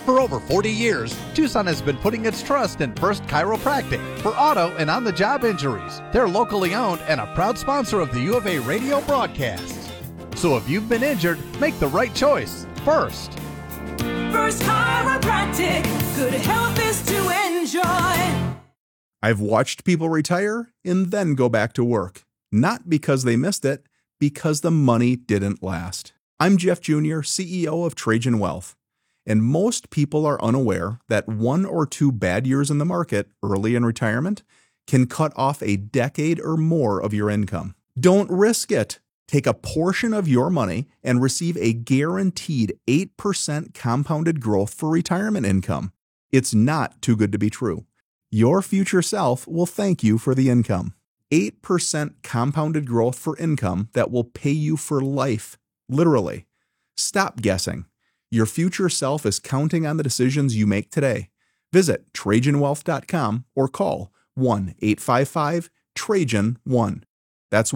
For over 40 years, Tucson has been putting its trust in First Chiropractic for auto and on-the-job injuries. They're locally owned and a proud sponsor of the U of A radio broadcasts. So if you've been injured, make the right choice. First Chiropractic, good health is to enjoy. I've watched people retire and then go back to work. Not because they missed it, because the money didn't last. I'm Jeff Jr., CEO of Trajan Wealth. And most people are unaware that 1 or 2 bad years in the market early in retirement can cut off a decade or more of your income. Don't risk it. Take a portion of your money and receive a guaranteed 8% compounded growth for retirement income. It's not too good to be true. Your future self will thank you for the income. 8% compounded growth for income that will pay you for life. Literally. Stop guessing. Your future self is counting on the decisions you make today. Visit TrajanWealth.com or call 1-855-TRAJAN-1. That's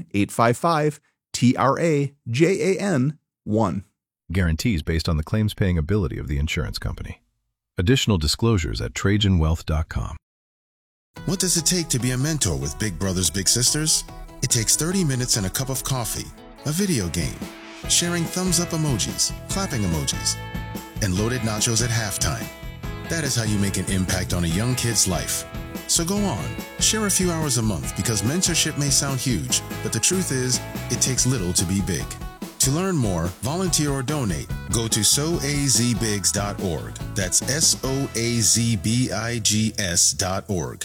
1-855-TRAJAN-1. Guarantees based on the claims-paying ability of the insurance company. Additional disclosures at TrajanWealth.com. What does it take to be a mentor with Big Brothers Big Sisters? It takes 30 minutes and a cup of coffee, a video game, sharing thumbs-up emojis, clapping emojis, and loaded nachos at halftime. That is how you make an impact on a young kid's life. So go on, share a few hours a month because mentorship may sound huge, but the truth is, it takes little to be big. To learn more, volunteer or donate, go to soazbigs.org. That's SOAZBIGS.org.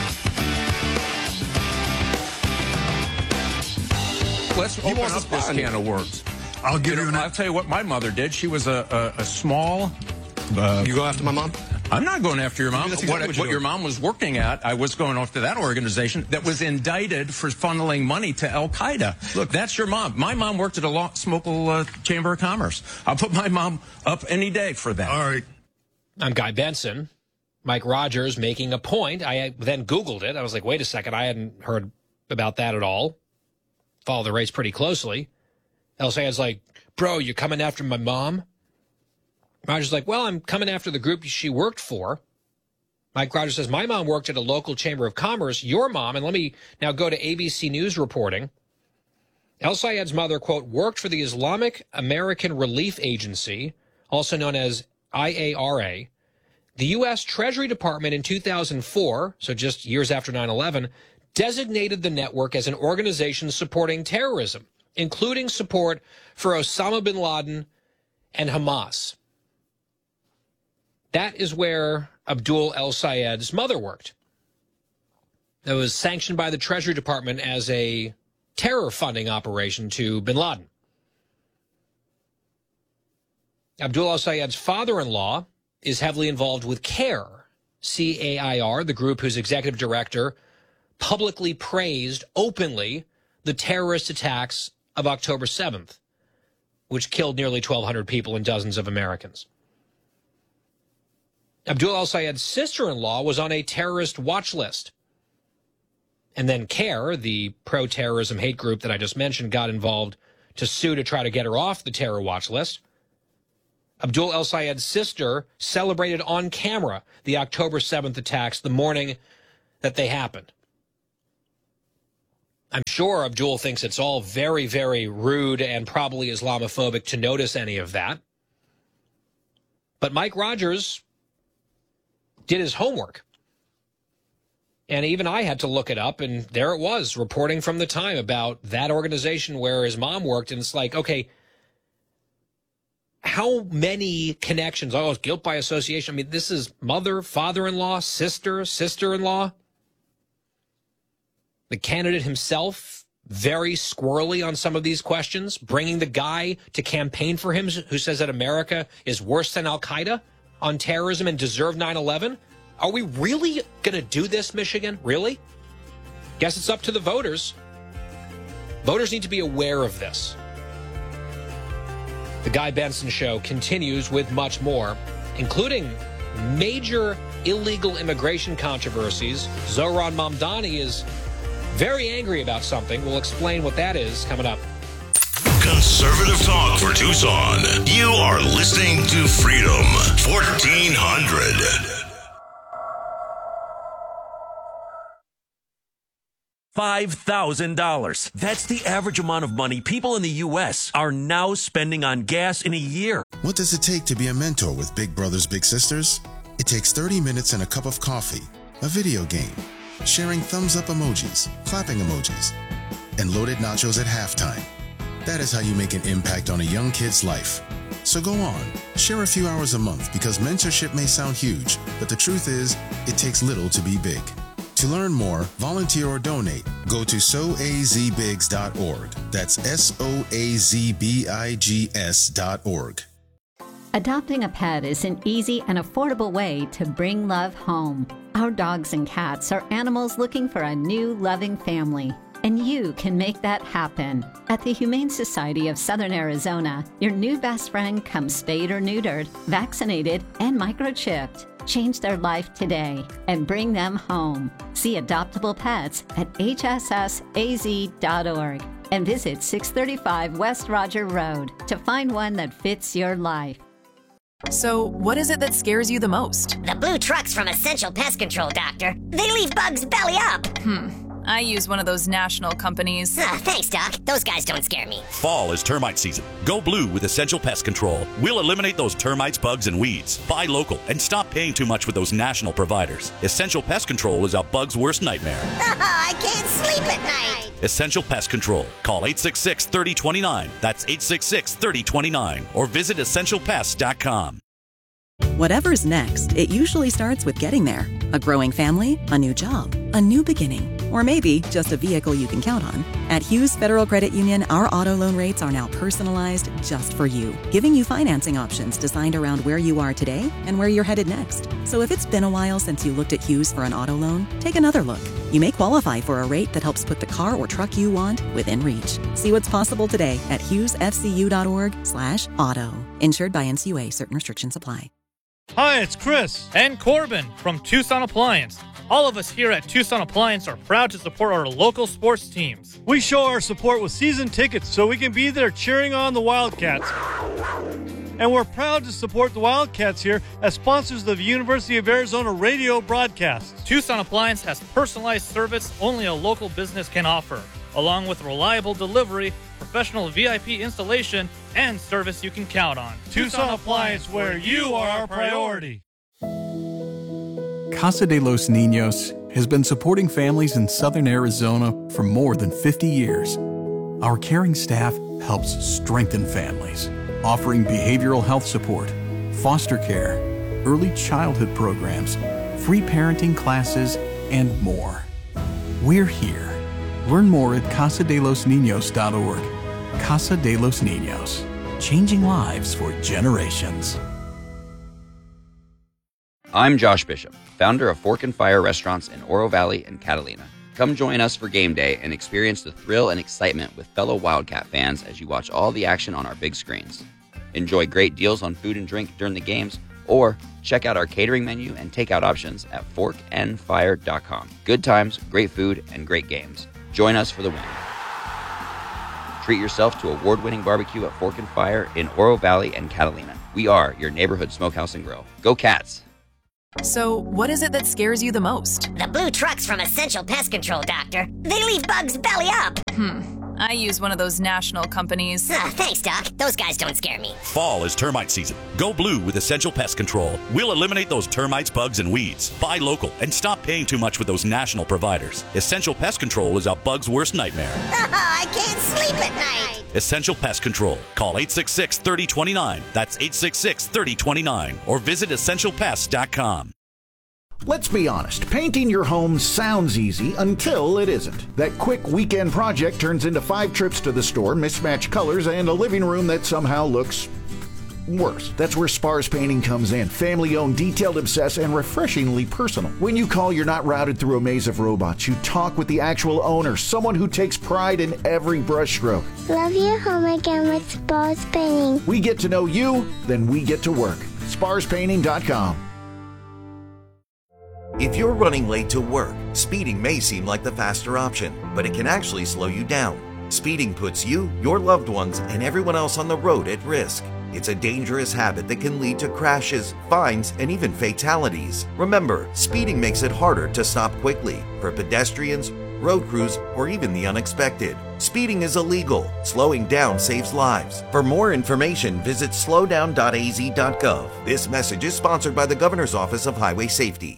Let's open up this can of worms. I'll give you I'll tell you what my mother did. She was a small... you go after my mom? I'm not going after your mom. That's exactly What your mom was working at, I was going after that organization that was indicted for funneling money to Al-Qaeda. Look, that's your mom. My mom worked at a Smokel Chamber of Commerce. I'll put my mom up any day for that. All right. I'm Guy Benson. Mike Rogers making a point. I then Googled it. I was like, wait a second. I hadn't heard about that at all. Follow the race pretty closely. El-Sayed's like, bro, you're coming after my mom? Rogers like, well, I'm coming after the group she worked for. Mike Rogers says, my mom worked at a local chamber of commerce. Your mom, and let me now go to ABC News reporting. El-Sayed's mother, quote, worked for the Islamic American Relief Agency, also known as IARA. The U.S. Treasury Department in 2004, so just years after 9/11, designated the network as an organization supporting terrorism, including support for Osama bin Laden and Hamas. That is where Abdul El-Sayed's mother worked. That was sanctioned by the Treasury Department as a terror funding operation to bin Laden. Abdul El-Sayed's father-in-law is heavily involved with CAIR, C-A-I-R, the group whose executive director publicly praised openly the terrorist attacks of October 7th, which killed nearly 1,200 people and dozens of Americans. Abdul El-Sayed's sister-in-law was on a terrorist watch list. And then CAIR, the pro-terrorism hate group that I just mentioned, got involved to sue to try to get her off the terror watch list. Abdul El-Sayed's sister celebrated on camera the October 7th attacks the morning that they happened. I'm sure Abdul thinks it's all very, very rude and probably Islamophobic to notice any of that. But Mike Rogers did his homework. And even I had to look it up, and there it was, reporting from the time about that organization where his mom worked. And it's like, okay, how many connections? Oh, it's guilt by association. I mean, this is mother, father-in-law, sister, sister-in-law. The candidate himself, very squirrely on some of these questions, bringing the guy to campaign for him who says that America is worse than Al-Qaeda on terrorism and deserve 9/11. Are we really going to do this, Michigan? Really? Guess it's up to the voters. Voters need to be aware of this. The Guy Benson Show continues with much more, including major illegal immigration controversies. Zohran Mamdani is very angry about something. We'll explain what that is coming up. Because Conservative talk for Tucson. You are listening to Freedom 1400. $5,000. That's the average amount of money people in the U.S. are now spending on gas in a year. What does it take to be a mentor with Big Brothers Big Sisters? It takes 30 minutes and a cup of coffee, a video game, sharing thumbs up emojis, clapping emojis, and loaded nachos at halftime. That is how you make an impact on a young kid's life. So go on, share a few hours a month, because mentorship may sound huge, but the truth is, it takes little to be big. To learn more, volunteer or donate, go to soazbigs.org. That's soazbigs.org. Adopting a pet is an easy and affordable way to bring love home. Our dogs and cats are animals looking for a new, loving family, and you can make that happen. At the Humane Society of Southern Arizona, your new best friend comes spayed or neutered, vaccinated, and microchipped. Change their life today and bring them home. See adoptable pets at hssaz.org and visit 635 West Roger Road to find one that fits your life. So, what is it that scares you the most? The blue trucks from Essential Pest Control, Doctor. They leave bugs belly up. I use one of those national companies. Thanks, Doc. Those guys don't scare me. Fall is termite season. Go blue with Essential Pest Control. We'll eliminate those termites, bugs, and weeds. Buy local and stop paying too much with those national providers. Essential Pest Control is a bug's worst nightmare. I can't sleep at night. Essential Pest Control. Call 866-3029. That's 866-3029. Or visit EssentialPest.com. Whatever's next, it usually starts with getting there. A growing family, a new job, a new beginning, or maybe just a vehicle you can count on. At Hughes Federal Credit Union, our auto loan rates are now personalized just for you, giving you financing options designed around where you are today and where you're headed next. So if it's been a while since you looked at Hughes for an auto loan, take another look. You may qualify for a rate that helps put the car or truck you want within reach. See what's possible today at hughesfcu.org/auto. Insured by NCUA. Certain restrictions apply. Hi, it's Chris and Corbin from Tucson Appliance. All of us here at Tucson Appliance are proud to support our local sports teams. We show our support with season tickets so we can be there cheering on the Wildcats. And we're proud to support the Wildcats here as sponsors of the University of Arizona radio broadcasts. Tucson Appliance has personalized service only a local business can offer, along with reliable delivery, professional VIP installation, and service you can count on. Tucson Appliance, where you are our priority. Casa de los Niños has been supporting families in southern Arizona for more than 50 years. Our caring staff helps strengthen families, offering behavioral health support, foster care, early childhood programs, free parenting classes, and more. We're here. Learn more at casadelosniños.org. Casa de los Niños, changing lives for generations. I'm Josh Bishop, founder of Fork and Fire restaurants in Oro Valley and Catalina. Come join us for game day and experience the thrill and excitement with fellow Wildcat fans as you watch all the action on our big screens. Enjoy great deals on food and drink during the games, or check out our catering menu and takeout options at forkandfire.com. Good times, great food, and great games. Join us for the win. Treat yourself to award-winning barbecue at Fork and Fire in Oro Valley and Catalina. We are your neighborhood smokehouse and grill. Go Cats! So, what is it that scares you the most? The blue trucks from Essential Pest Control, Doctor. They leave bugs belly up. I use one of those national companies. Thanks, Doc. Those guys don't scare me. Fall is termite season. Go blue with Essential Pest Control. We'll eliminate those termites, bugs, and weeds. Buy local and stop paying too much with those national providers. Essential Pest Control is a bug's worst nightmare. I can't sleep at night. Essential Pest Control. Call 866-3029. That's 866-3029. Or visit EssentialPest.com. Let's be honest, painting your home sounds easy until it isn't. That quick weekend project turns into 5 trips to the store, mismatched colors, and a living room that somehow looks worse. That's where Spars Painting comes in. Family-owned, detailed, obsessed, and refreshingly personal. When you call, you're not routed through a maze of robots. You talk with the actual owner, someone who takes pride in every brushstroke. Love your home again with Spars Painting. We get to know you, then we get to work. SparsPainting.com. If you're running late to work, speeding may seem like the faster option, but it can actually slow you down. Speeding puts you, your loved ones, and everyone else on the road at risk. It's a dangerous habit that can lead to crashes, fines, and even fatalities. Remember, speeding makes it harder to stop quickly for pedestrians, road crews, or even the unexpected. Speeding is illegal. Slowing down saves lives. For more information, visit slowdown.az.gov. This message is sponsored by the Governor's Office of Highway Safety.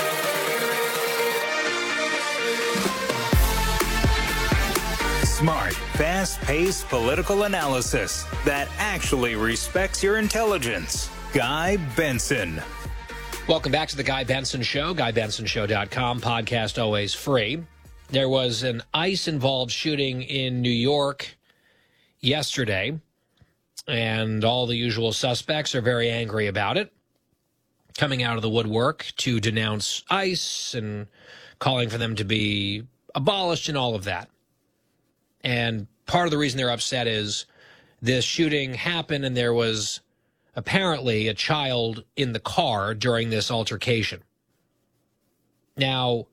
Smart, fast-paced political analysis that actually respects your intelligence. Guy Benson. Welcome back to the Guy Benson Show, GuyBensonShow.com, podcast always free. There was an ICE-involved shooting in New York yesterday, and all the usual suspects are very angry about it, coming out of the woodwork to denounce ICE and calling for them to be abolished and all of that. And part of the reason they're upset is this shooting happened and there was apparently a child in the car during this altercation. Now,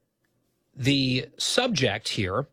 the subject here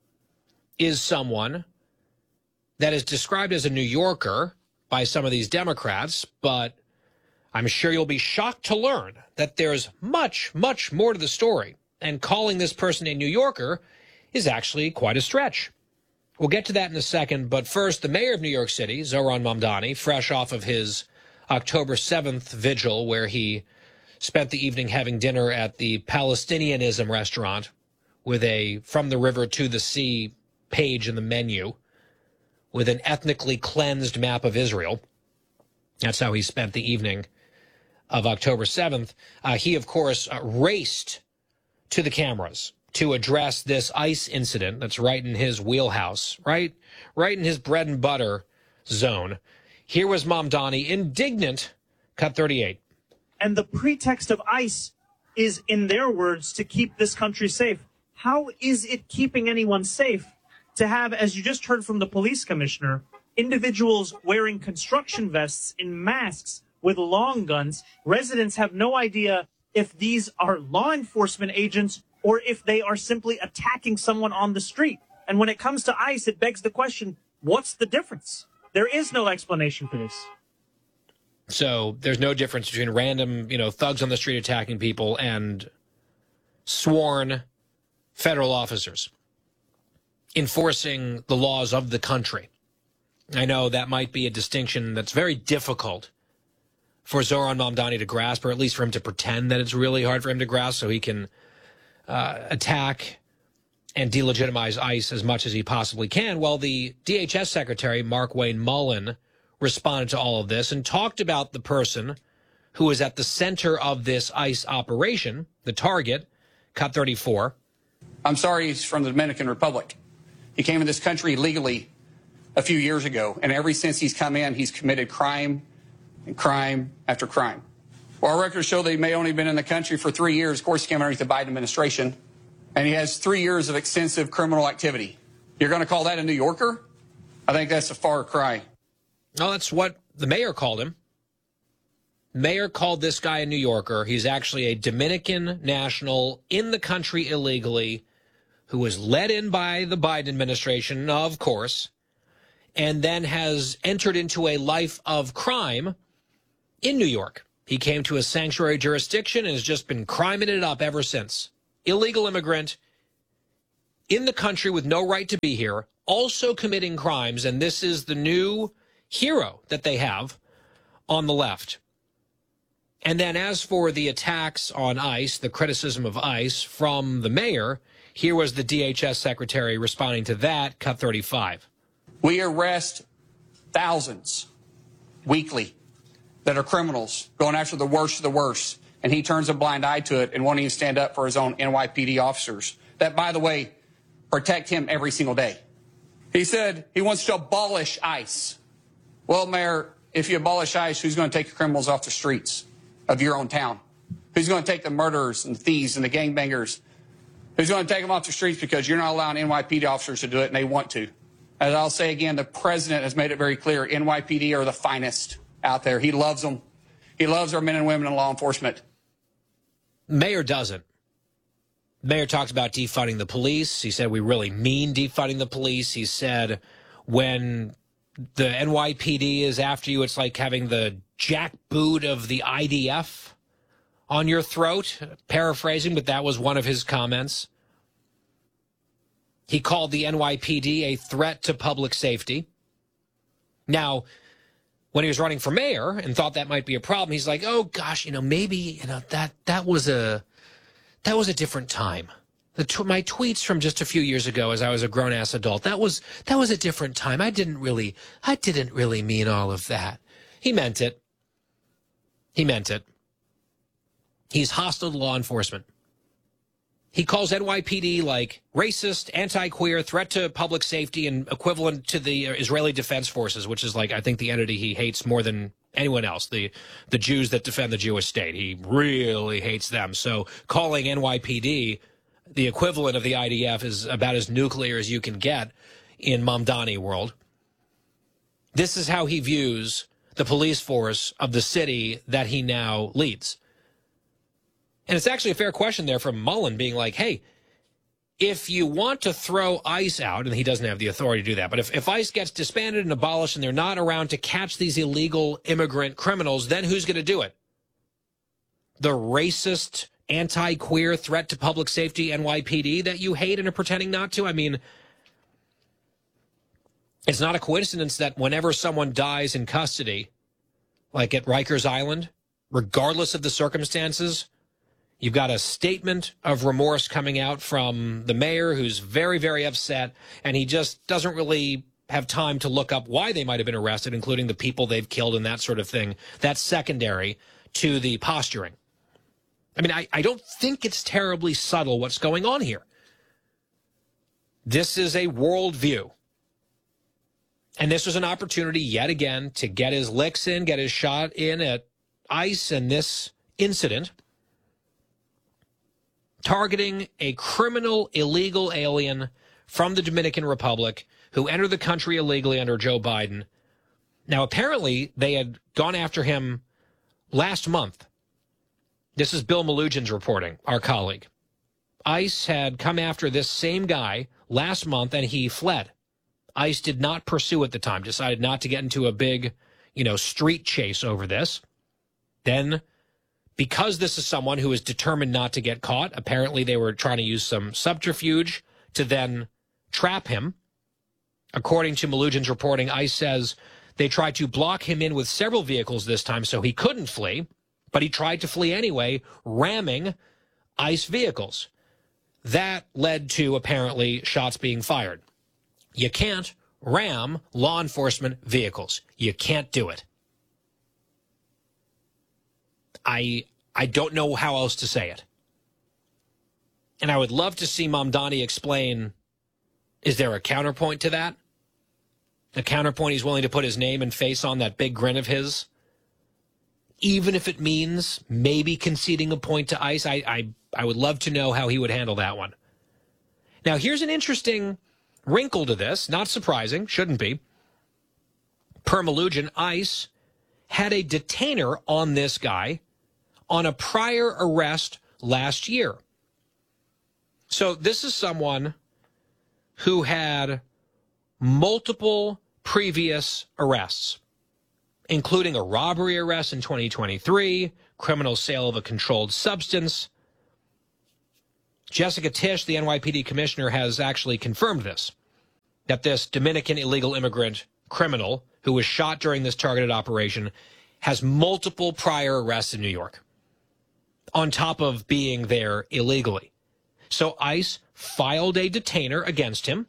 is someone that is described as a New Yorker by some of these Democrats, but I'm sure you'll be shocked to learn that there's much, much more to the story, and calling this person a New Yorker is actually quite a stretch. We'll get to that in a second, but first, the mayor of New York City, Zohran Mamdani, fresh off of his October 7th vigil where he spent the evening having dinner at the Palestinianism restaurant with a From the River to the Sea page in the menu with an ethnically cleansed map of Israel. That's how he spent the evening of October 7th. He, of course, raced to the cameras to address this ICE incident that's right in his wheelhouse, right in his bread and butter zone. Here was Mamdani, indignant, cut 38. And the pretext of ICE is, in their words, to keep this country safe. How is it keeping anyone safe to have, as you just heard from the police commissioner, individuals wearing construction vests in masks with long guns? Residents have no idea if these are law enforcement agents or if they are simply attacking someone on the street. And when it comes to ICE, it begs the question, what's the difference? There is no explanation for this. So there's no difference between random, thugs on the street attacking people and sworn federal officers enforcing the laws of the country. I know that might be a distinction that's very difficult for Zohran Mamdani to grasp, or at least for him to pretend that it's really hard for him to grasp so he can attack and delegitimize ICE as much as he possibly can. Well, the DHS Secretary, Markwayne Mullin, responded to all of this and talked about the person who was at the center of this ICE operation, the target, cut 34. I'm sorry, he's from the Dominican Republic. He came in this country legally a few years ago, and ever since he's come in, he's committed crime and crime after crime. Well, our records show that he may only been in the country for 3 years. Of course, he came underneath the Biden administration, and he has 3 years of extensive criminal activity. You're going to call that a New Yorker? I think that's a far cry. No, that's what the mayor called him. Mayor called this guy a New Yorker. He's actually a Dominican national in the country illegally who was let in by the Biden administration, of course, and then has entered into a life of crime in New York. He came to a sanctuary jurisdiction and has just been criming it up ever since. Illegal immigrant in the country with no right to be here, also committing crimes, and this is the new hero that they have on the left. And then as for the attacks on ICE, the criticism of ICE from the mayor, here was the DHS secretary responding to that, cut 35. We arrest thousands weekly that are criminals, going after the worst of the worst, and he turns a blind eye to it and won't even stand up for his own NYPD officers that, by the way, protect him every single day. He said he wants to abolish ICE. Well, Mayor, if you abolish ICE, who's going to take the criminals off the streets of your own town? Who's going to take the murderers and the thieves and the gangbangers? Who's going to take them off the streets because you're not allowing NYPD officers to do it, and they want to? As I'll say again, the president has made it very clear, NYPD are the finest out there. He loves them. He loves our men and women in law enforcement. Mayor doesn't. The mayor talked about defunding the police. He said we really mean defunding the police. He said when the NYPD is after you, it's like having the jackboot of the IDF on your throat. Paraphrasing, but that was one of his comments. He called the NYPD a threat to public safety. Now, when he was running for mayor and thought that might be a problem, he's like, oh gosh, maybe, that was a different time. My tweets from just a few years ago as I was a grown-ass adult, that was a different time. I didn't really mean all of that. He meant it. He's hostile to law enforcement. He calls NYPD like racist, anti-queer, threat to public safety, and equivalent to the Israeli Defense Forces, which is like, I think, the entity he hates more than anyone else, the Jews that defend the Jewish state. He really hates them. So calling NYPD the equivalent of the IDF is about as nuclear as you can get in Mamdani world. This is how he views the police force of the city that he now leads. And it's actually a fair question there from Mullen being like, hey, if you want to throw ICE out, and he doesn't have the authority to do that, but if ICE gets disbanded and abolished and they're not around to catch these illegal immigrant criminals, then who's going to do it? The racist, anti-queer, threat to public safety NYPD that you hate and are pretending not to? I mean, it's not a coincidence that whenever someone dies in custody, like at Rikers Island, regardless of the circumstances, you've got a statement of remorse coming out from the mayor who's very, very upset, and he just doesn't really have time to look up why they might have been arrested, including the people they've killed and that sort of thing. That's secondary to the posturing. I mean, I don't think it's terribly subtle what's going on here. This is a worldview. And this was an opportunity yet again to get his licks in, get his shot in at ICE and this incident, targeting a criminal illegal alien from the Dominican Republic who entered the country illegally under Joe Biden. Now, apparently, they had gone after him last month. This is Bill Malugins reporting, our colleague. ICE had come after this same guy last month, and he fled. ICE did not pursue at the time, decided not to get into a big, street chase over this. Then, because this is someone who is determined not to get caught, apparently they were trying to use some subterfuge to then trap him. According to Malugins reporting, ICE says they tried to block him in with several vehicles this time so he couldn't flee, but he tried to flee anyway, ramming ICE vehicles. That led to, apparently, shots being fired. You can't ram law enforcement vehicles. You can't do it. I don't know how else to say it. And I would love to see Mamdani explain, is there a counterpoint to that? A counterpoint he's willing to put his name and face on, that big grin of his? Even if it means maybe conceding a point to ICE, I would love to know how he would handle that one. Now, here's an interesting wrinkle to this. Not surprising. Shouldn't be. Per Malugin, ICE had a detainer on this guy on a prior arrest last year. So this is someone who had multiple previous arrests, including a robbery arrest in 2023, criminal sale of a controlled substance. Jessica Tisch, the NYPD commissioner, has actually confirmed this, that this Dominican illegal immigrant criminal who was shot during this targeted operation has multiple prior arrests in New York, on top of being there illegally. So ICE filed a detainer against him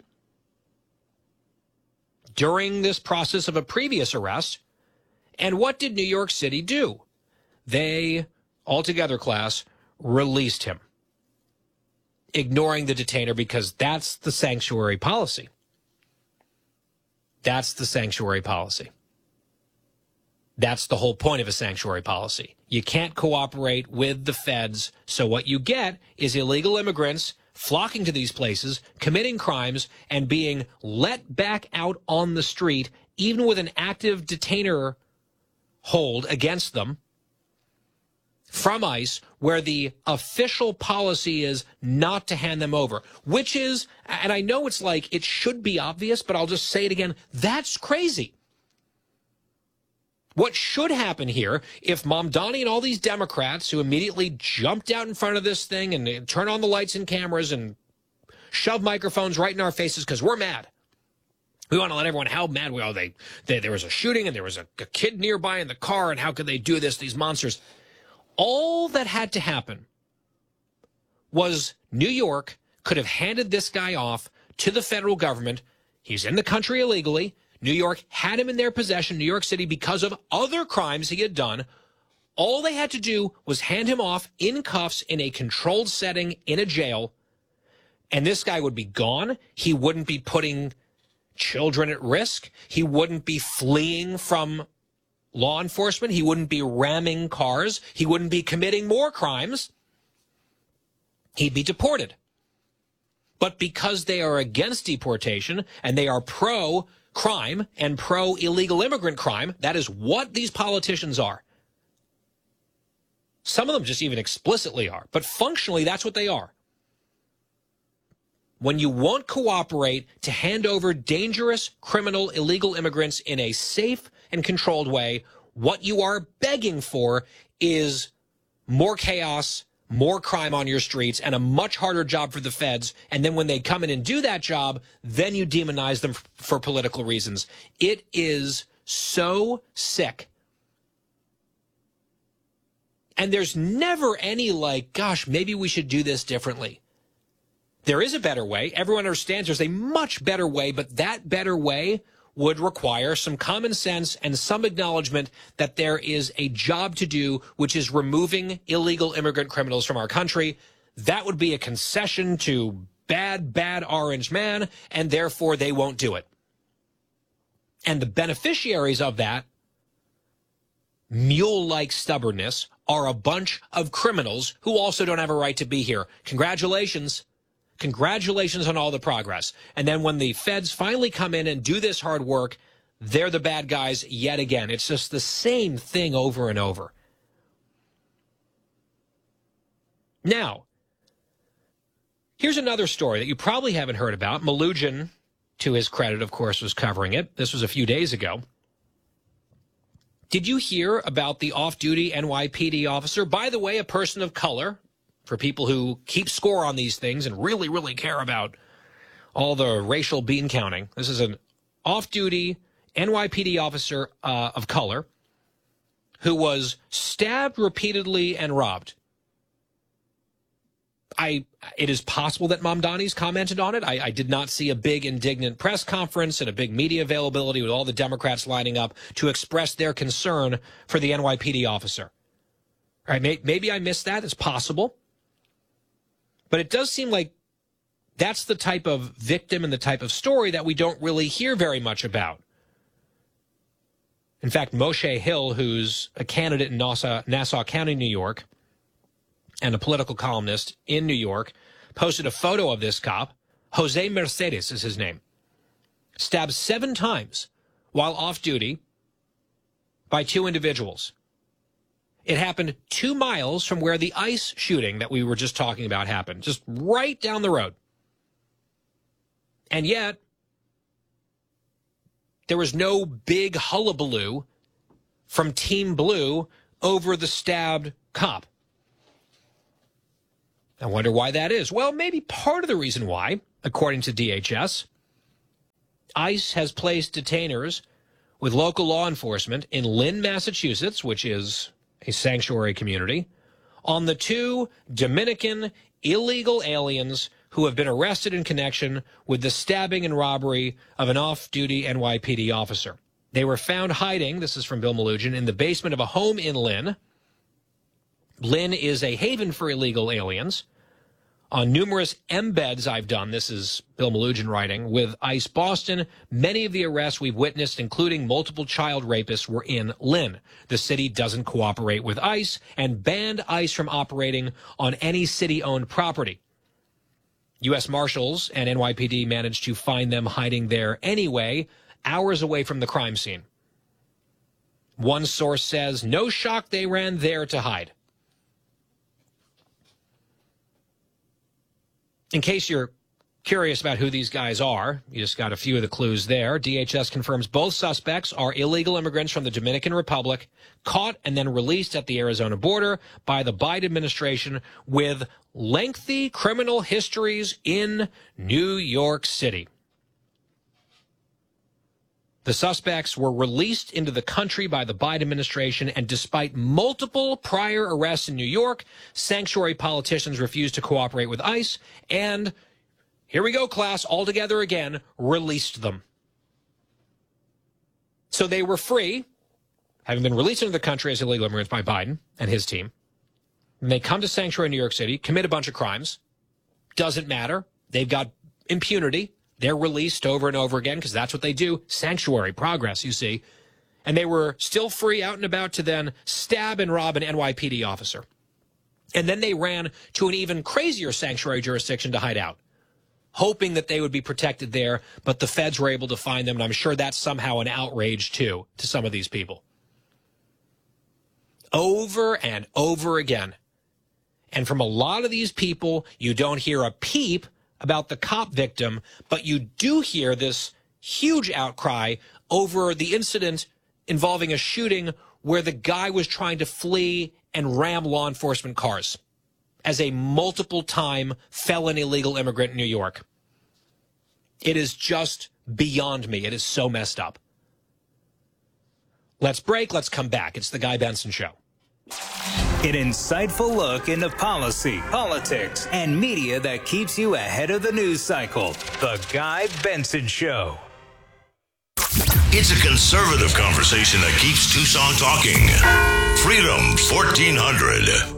during this process of a previous arrest. And what did New York City do? They, altogether class, released him, ignoring the detainer, because that's the sanctuary policy. That's the sanctuary policy. That's the whole point of a sanctuary policy. You can't cooperate with the feds, so what you get is illegal immigrants flocking to these places, committing crimes, and being let back out on the street, even with an active detainer hold against them, from ICE where the official policy is not to hand them over, which is, and I know it's like it should be obvious, but I'll just say it again, that's crazy. What should happen here, if Mamdani and all these Democrats who immediately jumped out in front of this thing and turn on the lights and cameras and shove microphones right in our faces because we're mad. We want to let everyone how mad we are. There was a shooting and there was a kid nearby in the car, and how could they do this, these monsters? All that had to happen was New York could have handed this guy off to the federal government. He's in the country illegally. New York had him in their possession, New York City, because of other crimes he had done. All they had to do was hand him off in cuffs in a controlled setting in a jail, and this guy would be gone. He wouldn't be putting children at risk. He wouldn't be fleeing from law enforcement. He wouldn't be ramming cars. He wouldn't be committing more crimes. He'd be deported. But because they are against deportation and they are pro-crime and pro-illegal immigrant crime, that is what these politicians are. Some of them just even explicitly are, but functionally that's what they are. When you won't cooperate to hand over dangerous, criminal, illegal immigrants in a safe and controlled way, what you are begging for is more chaos, more crime on your streets, and a much harder job for the feds. And then when they come in and do that job, then you demonize them for political reasons. It is so sick. And there's never any like, gosh, maybe we should do this differently. There is a better way. Everyone understands there's a much better way, but that better way would require some common sense and some acknowledgement that there is a job to do, which is removing illegal immigrant criminals from our country. That would be a concession to bad orange man, and therefore they won't do it. And the beneficiaries of that mule-like stubbornness are a bunch of criminals who also don't have a right to be here. Congratulations. Congratulations on all the progress. And then when the feds finally come in and do this hard work, they're the bad guys yet again. It's just the same thing over and over. Now, here's another story that you probably haven't heard about. Melugin, to his credit, of course, was covering it. This was a few days ago. Did you hear about the off-duty NYPD officer? By the way, a person of color. For people who keep score on these things and really, really care about all the racial bean counting. This is an off-duty NYPD officer of color who was stabbed repeatedly and robbed. It is possible that Mamdani's commented on it. I did not see a big indignant press conference and a big media availability with all the Democrats lining up to express their concern for the NYPD officer. All right, maybe I missed that. It's possible. But it does seem like that's the type of victim and the type of story that we don't really hear very much about. In fact, Moshe Hill, who's a candidate in Nassau County, New York, and a political columnist in New York, posted a photo of this cop. Jose Mercedes is his name. Stabbed 7 times while off duty by 2 individuals. It happened 2 miles from where the ICE shooting that we were just talking about happened, just right down the road. And yet, there was no big hullabaloo from Team Blue over the stabbed cop. I wonder why that is. Well, maybe part of the reason why, according to DHS, ICE has placed detainers with local law enforcement in Lynn, Massachusetts, which is a sanctuary community, on the 2 Dominican illegal aliens who have been arrested in connection with the stabbing and robbery of an off-duty NYPD officer. They were found hiding, this is from Bill Melugin, in the basement of a home in Lynn. Lynn is a haven for illegal aliens. On numerous embeds I've done, this is Bill Melugin writing, with ICE Boston, many of the arrests we've witnessed, including multiple child rapists, were in Lynn. The city doesn't cooperate with ICE and banned ICE from operating on any city-owned property. U.S. Marshals and NYPD managed to find them hiding there anyway, hours away from the crime scene. One source says, no shock they ran there to hide. In case you're curious about who these guys are, you just got a few of the clues there. DHS confirms both suspects are illegal immigrants from the Dominican Republic, caught and then released at the Arizona border by the Biden administration with lengthy criminal histories in New York City. The suspects were released into the country by the Biden administration, and despite multiple prior arrests in New York, sanctuary politicians refused to cooperate with ICE and, here we go, class, all together again, released them. So they were free, having been released into the country as illegal immigrants by Biden and his team. And they come to sanctuary in New York City, commit a bunch of crimes. Doesn't matter. They've got impunity. They're released over and over again because that's what they do. Sanctuary, progress, you see. And they were still free out and about to then stab and rob an NYPD officer. And then they ran to an even crazier sanctuary jurisdiction to hide out, hoping that they would be protected there, but the feds were able to find them, and I'm sure that's somehow an outrage, too, to some of these people. Over and over again. And from a lot of these people, you don't hear a peep about the cop victim, but you do hear this huge outcry over the incident involving a shooting where the guy was trying to flee and ram law enforcement cars as a multiple-time felon illegal immigrant in New York. It is just beyond me. It is so messed up. Let's break. Let's come back. It's the Guy Benson Show. An insightful look into policy, politics, and media that keeps you ahead of the news cycle. The Guy Benson Show. It's a conservative conversation that keeps Tucson talking. Freedom 1400.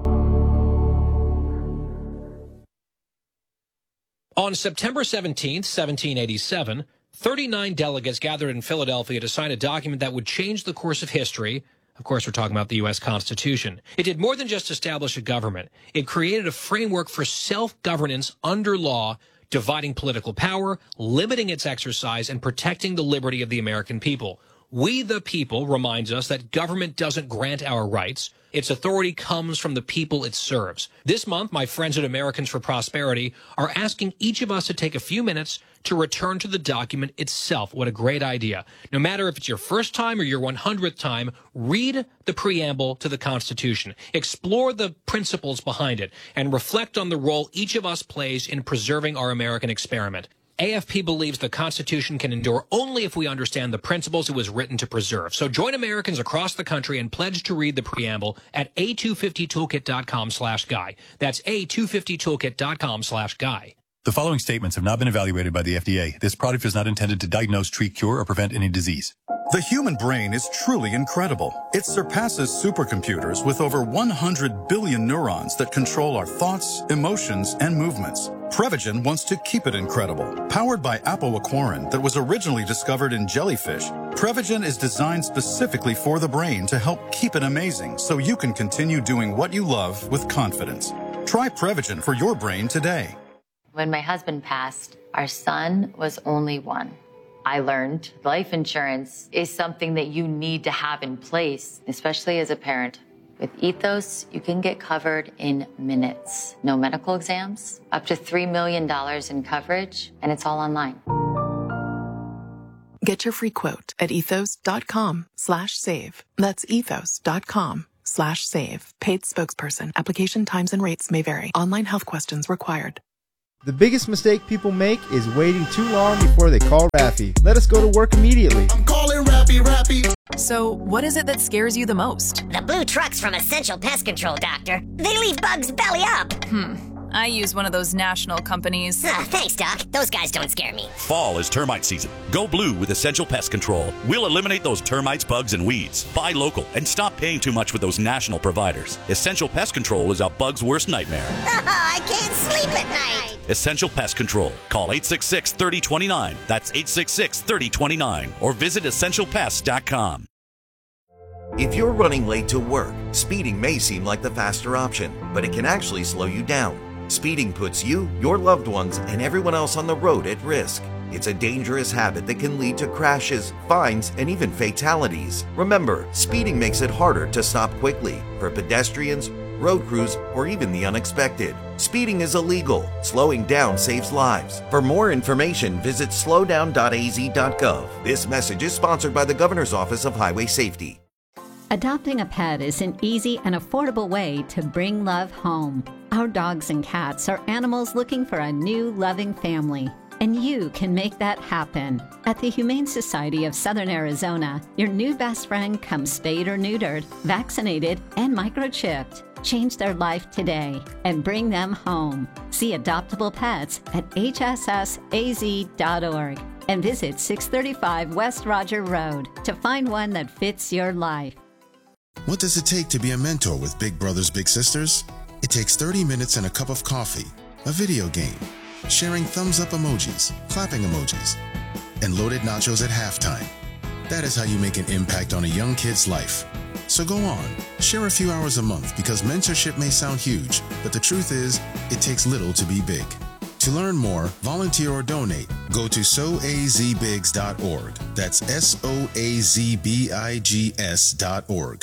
On September 17th, 1787, 39 delegates gathered in Philadelphia to sign a document that would change the course of history. Of course, we're talking about the U.S. Constitution. It did more than just establish a government. It created a framework for self-governance under law, dividing political power, limiting its exercise, and protecting the liberty of the American people. We the people reminds us that government doesn't grant our rights. Its authority comes from the people it serves. This month, my friends at Americans for Prosperity are asking each of us to take a few minutes to return to the document itself. What a great idea. No matter if it's your first time or your 100th time, read the preamble to the Constitution. Explore the principles behind it and reflect on the role each of us plays in preserving our American experiment. AFP believes the Constitution can endure only if we understand the principles it was written to preserve. So join Americans across the country and pledge to read the preamble at a250toolkit.com/guy. That's a250toolkit.com/guy. The following statements have not been evaluated by the FDA. This product is not intended to diagnose, treat, cure, or prevent any disease. The human brain is truly incredible. It surpasses supercomputers with over 100 billion neurons that control our thoughts, emotions, and movements. Prevagen wants to keep it incredible. Powered by apoaquarin that was originally discovered in jellyfish, Prevagen is designed specifically for the brain to help keep it amazing so you can continue doing what you love with confidence. Try Prevagen for your brain today. When my husband passed, our son was only one. I learned life insurance is something that you need to have in place, especially as a parent. With Ethos, you can get covered in minutes. No medical exams, up to $3 million in coverage, and it's all online. Get your free quote at ethos.com/save. That's ethos.com/save. Paid spokesperson. Application times and rates may vary. Online health questions required. The biggest mistake people make is waiting too long before they call Raffy. Let us go to work immediately. I'm calling Raffy. So, what is it that scares you the most? The blue trucks from Essential Pest Control, Doctor. They leave bugs belly up. I use one of those national companies. Thanks, Doc. Those guys don't scare me. Fall is termite season. Go blue with Essential Pest Control. We'll eliminate those termites, bugs, and weeds. Buy local and stop paying too much with those national providers. Essential Pest Control is our bug's worst nightmare. I can't sleep at night. Essential Pest Control. Call 866-3029. That's 866-3029. Or visit EssentialPest.com. If you're running late to work, speeding may seem like the faster option, but it can actually slow you down. Speeding puts you, your loved ones, and everyone else on the road at risk. It's a dangerous habit that can lead to crashes, fines, and even fatalities. Remember, speeding makes it harder to stop quickly for pedestrians, road crews, or even the unexpected. Speeding is illegal. Slowing down saves lives. For more information, visit slowdown.az.gov. This message is sponsored by the Governor's Office of Highway Safety. Adopting a pet is an easy and affordable way to bring love home. Our dogs and cats are animals looking for a new loving family, and you can make that happen. At the Humane Society of Southern Arizona, your new best friend comes spayed or neutered, vaccinated, and microchipped. Change their life today and bring them home. See adoptable pets at hssaz.org and visit 635 West Roger Road to find one that fits your life. What does it take to be a mentor with Big Brothers Big Sisters? It takes 30 minutes and a cup of coffee, a video game, sharing thumbs up emojis, clapping emojis, and loaded nachos at halftime. That is how you make an impact on a young kid's life. So go on, share a few hours a month, because mentorship may sound huge, but the truth is, it takes little to be big. To learn more, volunteer or donate, go to soazbigs.org. That's soazbigs.org.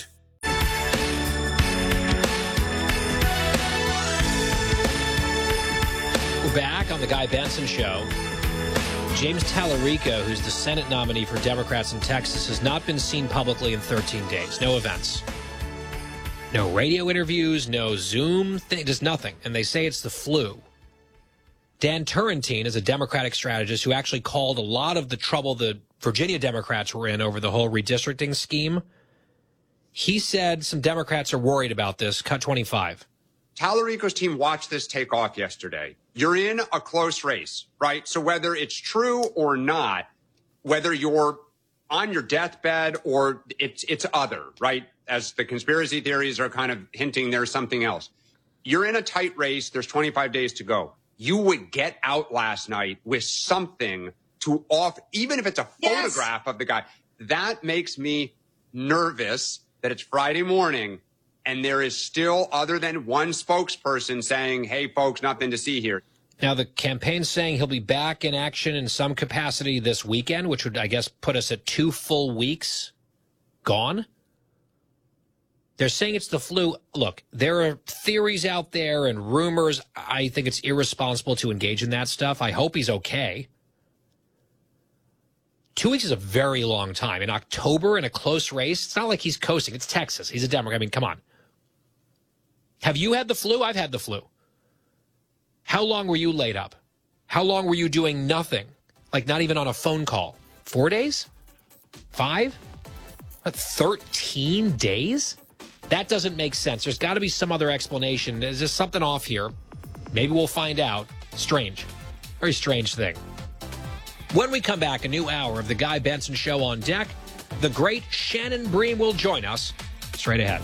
We're back on the Guy Benson Show. James Tallarico, who's the Senate nominee for Democrats in Texas, has not been seen publicly in 13 days. No events. No radio interviews, no Zoom thing, just nothing. And they say it's the flu. Dan Turrentine is a Democratic strategist who actually called a lot of the trouble the Virginia Democrats were in over the whole redistricting scheme. He said some Democrats are worried about this. Cut 25. Tallarico's team watched this take off yesterday. You're in a close race, right? So whether it's true or not, whether you're on your deathbed or it's other, right? As the conspiracy theories are kind of hinting there's something else. You're in a tight race. There's 25 days to go. You would get out last night with something to off, even if it's a photograph of the guy. That makes me nervous that it's Friday morning and there is still, other than one spokesperson saying, hey, folks, nothing to see here. Now, the campaign's saying he'll be back in action in some capacity this weekend, which would, I guess, put us at 2 full weeks gone. They're saying it's the flu. Look, there are theories out there and rumors. I think it's irresponsible to engage in that stuff. I hope he's okay. 2 weeks is a very long time. In October, in a close race, it's not like he's coasting. It's Texas. He's a Democrat. I mean, come on. Have you had the flu? I've had the flu. How long were you laid up? How long were you doing nothing? Like not even on a phone call? 4 days? 5? 13 days? That doesn't make sense. There's got to be some other explanation. There's just something off here. Maybe we'll find out. Strange. Very strange thing. When we come back, a new hour of the Guy Benson Show on deck. The great Shannon Bream will join us straight ahead.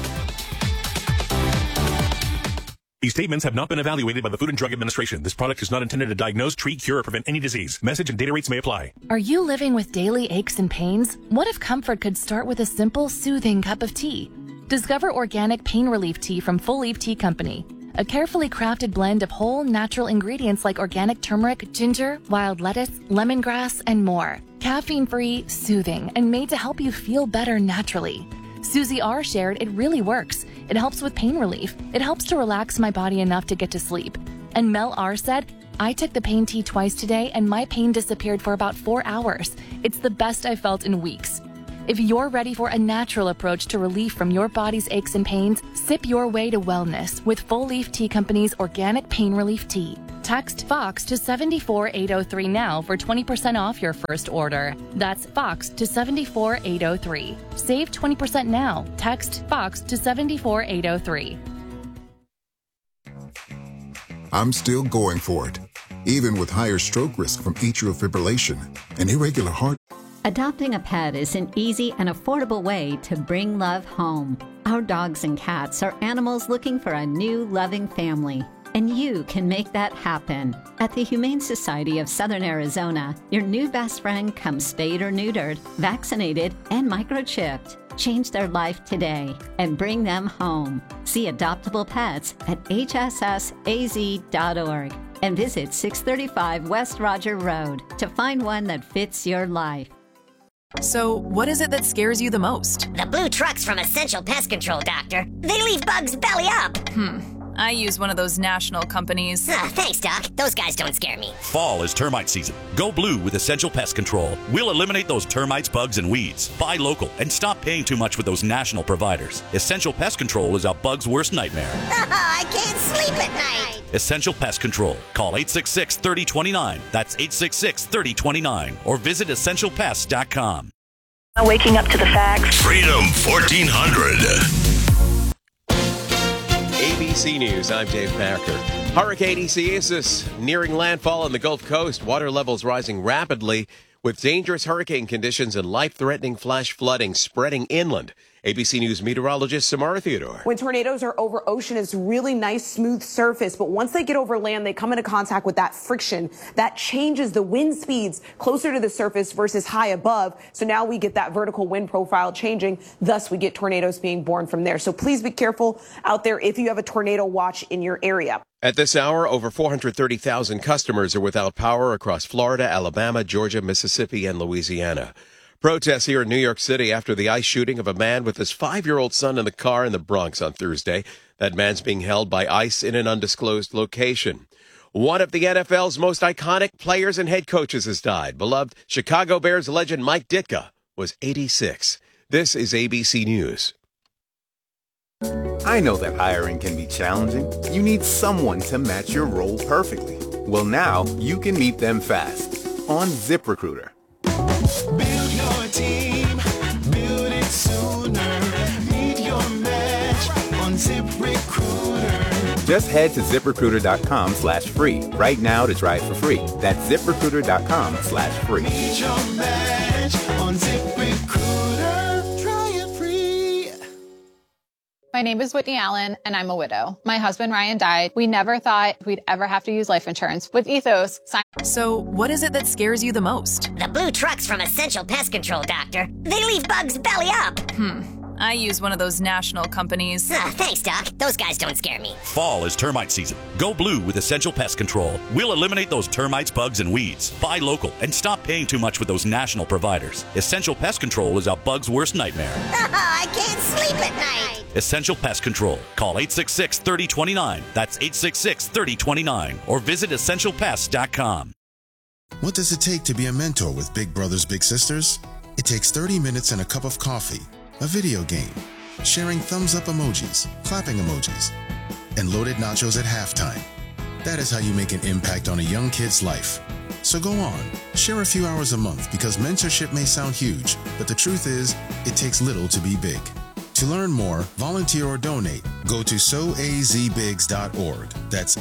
These statements have not been evaluated by the Food and Drug Administration. This product is not intended to diagnose, treat, cure, or prevent any disease. Message and data rates may apply. Are you living with daily aches and pains? What if comfort could start with a simple, soothing cup of tea? Discover organic pain relief tea from Full Leaf Tea Company. A carefully crafted blend of whole, natural ingredients like organic turmeric, ginger, wild lettuce, lemongrass, and more. Caffeine-free, soothing, and made to help you feel better naturally. Susie R. shared it really works. It helps with pain relief. It helps to relax my body enough to get to sleep. And Mel R. said, I took the pain tea twice today and my pain disappeared for about 4 hours. It's the best I've felt in weeks. If you're ready for a natural approach to relief from your body's aches and pains, sip your way to wellness with Full Leaf Tea Company's organic pain relief tea. Text FOX to 74803 now for 20% off your first order. That's FOX to 74803. Save 20% now. Text FOX to 74803. I'm still going for it, even with higher stroke risk from atrial fibrillation and irregular heart. Adopting a pet is an easy and affordable way to bring love home. Our dogs and cats are animals looking for a new loving family, and you can make that happen. At the Humane Society of Southern Arizona, your new best friend comes spayed or neutered, vaccinated, and microchipped. Change their life today and bring them home. See adoptable pets at hssaz.org and visit 635 West Roger Road to find one that fits your life. So, what is it that scares you the most? The blue trucks from Essential Pest Control, Doctor. They leave bugs belly up. I use one of those national companies. Thanks, Doc. Those guys don't scare me. Fall is termite season. Go blue with Essential Pest Control. We'll eliminate those termites, bugs, and weeds. Buy local and stop paying too much with those national providers. Essential Pest Control is a bug's worst nightmare. I can't sleep at night. Essential Pest Control. Call 866-3029. That's 866-3029. Or visit essentialpest.com. Waking up to the facts. Freedom 1400. ABC News, I'm Dave Packer. Hurricane Isaias nearing landfall on the Gulf Coast. Water levels rising rapidly with dangerous hurricane conditions and life-threatening flash flooding spreading inland. ABC News meteorologist Samara Theodore. When tornadoes are over ocean, it's really nice, smooth surface. But once they get over land, they come into contact with that friction. That changes the wind speeds closer to the surface versus high above. So now we get that vertical wind profile changing. Thus, we get tornadoes being born from there. So please be careful out there if you have a tornado watch in your area. At this hour, over 430,000 customers are without power across Florida, Alabama, Georgia, Mississippi, and Louisiana. Protests here in New York City after the ICE shooting of a man with his 5-year-old son in the car in the Bronx on Thursday. That man's being held by ICE in an undisclosed location. One of the NFL's most iconic players and head coaches has died. Beloved Chicago Bears legend Mike Ditka was 86. This is ABC News. I know that hiring can be challenging. You need someone to match your role perfectly. Well, now you can meet them fast on ZipRecruiter. Build your team, build it sooner. Meet your match on ZipRecruiter. Just head to ZipRecruiter.com/free right now to try it for free. That's ZipRecruiter.com/free. Meet your match on ZipRecruiter. Try it free. My name is Whitney Allen, and I'm a widow. My husband, Ryan, died. We never thought we'd ever have to use life insurance. With Ethos, So, what is it that scares you the most? The blue trucks from Essential Pest Control, Doctor. They leave bugs belly up. I use one of those national companies. Thanks, Doc. Those guys don't scare me. Fall is termite season. Go blue with Essential Pest Control. We'll eliminate those termites, bugs, and weeds. Buy local and stop paying too much with those national providers. Essential Pest Control is a bug's worst nightmare. I can't sleep at night. Essential Pest Control. Call 866-3029. That's 866-3029. Or visit essentialpest.com. What does it take to be a mentor with Big Brothers Big Sisters? It takes 30 minutes and a cup of coffee, a video game, sharing thumbs up emojis, clapping emojis, and loaded nachos at halftime. That is how you make an impact on a young kid's life. So go on, share a few hours a month because mentorship may sound huge, but the truth is, it takes little to be big. To learn more, volunteer or donate, go to soazbigs.org. That's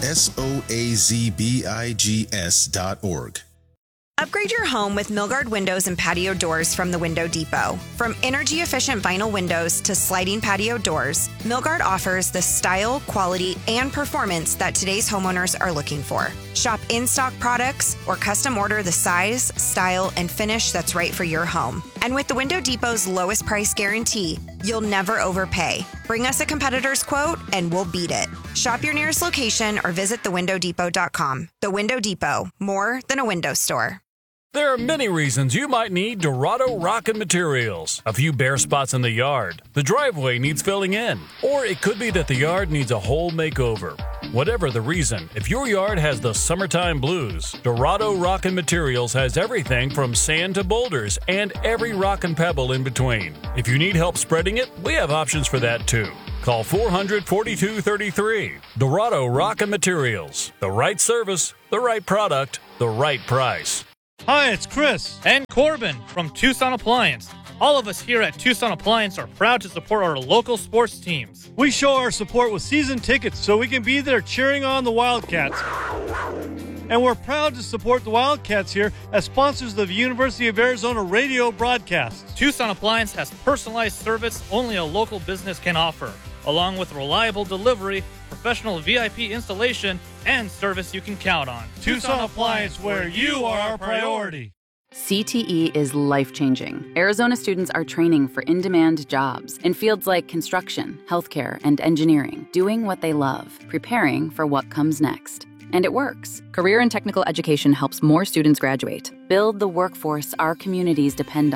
SOAZBIGS.org. Upgrade your home with Milgard windows and patio doors from the Window Depot. From energy-efficient vinyl windows to sliding patio doors, Milgard offers the style, quality, and performance that today's homeowners are looking for. Shop in-stock products or custom order the size, style, and finish that's right for your home. And with the Window Depot's lowest price guarantee, you'll never overpay. Bring us a competitor's quote and we'll beat it. Shop your nearest location or visit thewindowdepot.com. The Window Depot, more than a window store. There are many reasons you might need Dorado Rockin' Materials. A few bare spots in the yard. The driveway needs filling in. Or it could be that the yard needs a whole makeover. Whatever the reason, if your yard has the summertime blues, Dorado Rockin' Materials has everything from sand to boulders and every rock and pebble in between. If you need help spreading it, we have options for that too. Call 400-4233. Dorado Rockin' Materials. The right service, the right product, the right price. Hi, it's Chris and Corbin from Tucson Appliance. All of us here at Tucson Appliance are proud to support our local sports teams. We show our support with season tickets so we can be there cheering on the Wildcats. And we're proud to support the Wildcats here as sponsors of the University of Arizona radio broadcasts. Tucson Appliance has personalized service only a local business can offer, along with reliable delivery, professional VIP installation, and service you can count on. Tucson Appliance, where you are our priority. CTE is life-changing. Arizona students are training for in-demand jobs in fields like construction, healthcare, and engineering, doing what they love, preparing for what comes next. And it works. Career and technical education helps more students graduate, build the workforce our communities depend on.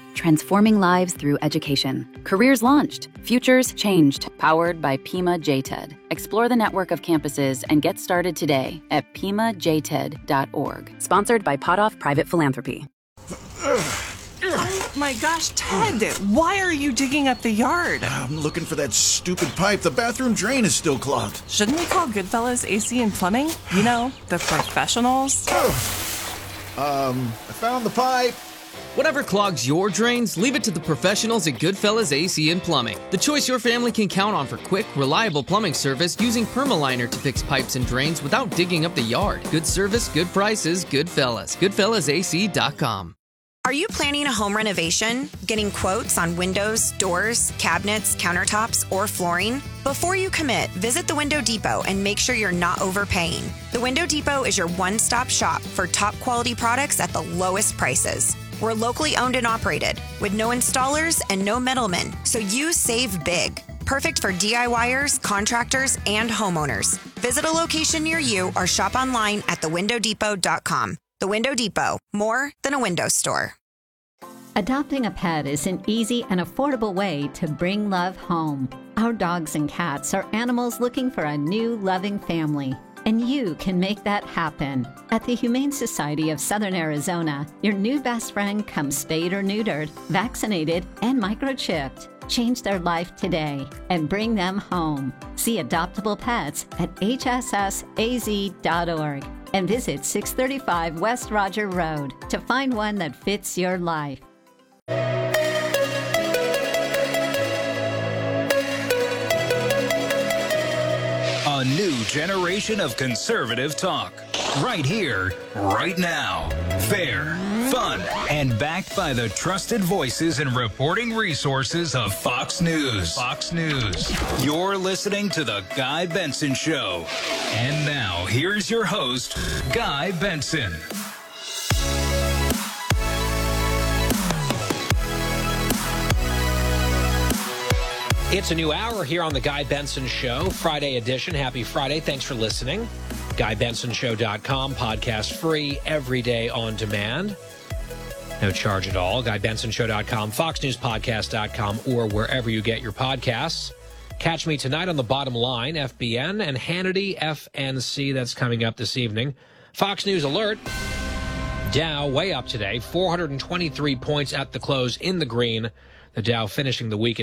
transforming lives through education. Careers launched, futures changed, powered by Pima JTED. Explore the network of campuses and get started today at pimajted.org. Sponsored by Potoff Private Philanthropy. Oh my gosh, Ted, why are you digging up the yard? I'm looking for that stupid pipe. The bathroom drain is still clogged. Shouldn't we call Goodfellas AC and Plumbing? You know, the professionals? I found the pipe. Whatever clogs your drains, leave it to the professionals at Goodfellas AC and Plumbing. The choice your family can count on for quick, reliable plumbing service using Permaliner to fix pipes and drains without digging up the yard. Good service, good prices, Goodfellas. GoodfellasAC.com. Are you planning a home renovation? Getting quotes on windows, doors, cabinets, countertops, or flooring? Before you commit, visit the Window Depot and make sure you're not overpaying. The Window Depot is your one-stop shop for top quality products at the lowest prices. We're locally owned and operated with no installers and no middlemen, so you save big. Perfect for DIYers, contractors, and homeowners. Visit a location near you or shop online at thewindowdepot.com. The Window Depot, more than a window store. Adopting a pet is an easy and affordable way to bring love home. Our dogs and cats are animals looking for a new, loving family. And you can make that happen. At the Humane Society of Southern Arizona, your new best friend comes spayed or neutered, vaccinated, and microchipped. Change their life today and bring them home. See adoptable pets at hssaz.org and visit 635 West Roger Road to find one that fits your life. A new generation of conservative talk. Right here, right now. Fair, fun, and backed by the trusted voices and reporting resources of Fox News. Fox News. You're listening to The Guy Benson Show. And now, here's your host, Guy Benson. It's a new hour here on The Guy Benson Show, Friday edition. Happy Friday. Thanks for listening. GuyBensonShow.com, podcast free, every day on demand. No charge at all. GuyBensonShow.com, FoxNewsPodcast.com, or wherever you get your podcasts. Catch me tonight on The Bottom Line, FBN, and Hannity, FNC. That's coming up this evening. Fox News Alert. Dow way up today, 423 points at the close in the green. The Dow finishing the week at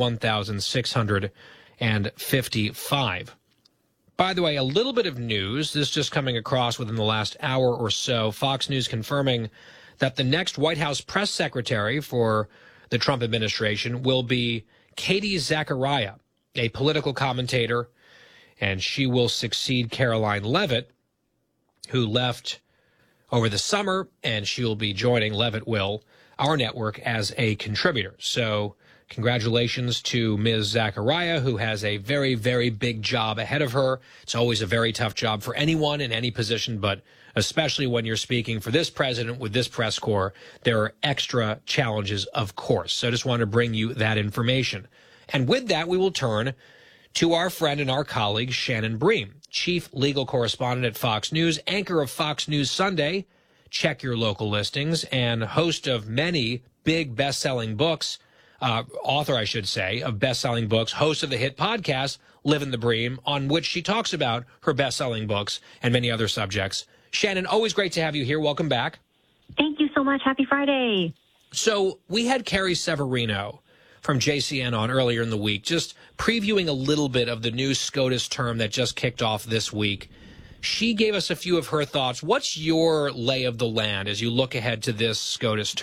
51,655. By the way, a little bit of news. This just coming across within the last hour or so. Fox News confirming that the next White House press secretary for the Trump administration will be Katie Zachariah, a political commentator, and she will succeed Caroline Leavitt, who left over the summer, and she will be joining, Leavitt will, our network as a contributor. So congratulations to Ms. Zachariah, who has a very, very big job ahead of her. It's always a very tough job for anyone in any position, but especially when you're speaking for this president with this press corps, there are extra challenges, of course. So I just want to bring you that information. And with that, we will turn to our friend and our colleague, Shannon Bream, chief legal correspondent at Fox News, anchor of Fox News Sunday, check your local listings, and host of many big best-selling books, author, I should say, of best-selling books, host of the hit podcast, Livin' the Bream, on which she talks about her best-selling books and many other subjects. Shannon, always great to have you here. Welcome back. Thank you so much. Happy Friday. So we had Carrie Severino from JCN on earlier in the week, just previewing a little bit of the new SCOTUS term that just kicked off this week. She gave us a few of her thoughts. What's your lay of the land as you look ahead to this SCOTUS term?